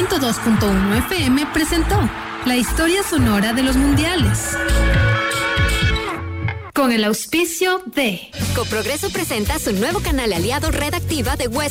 102.1 FM presentó la historia sonora de los mundiales. Con el auspicio de Coprogreso presenta su nuevo canal aliado Red Activa de West